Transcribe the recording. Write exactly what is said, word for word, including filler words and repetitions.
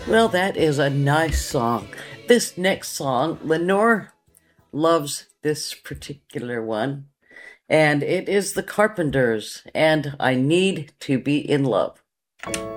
Well, that is a nice song. This next song, Lenore loves this particular one, and it is the Carpenters, and I Need to Be in Love.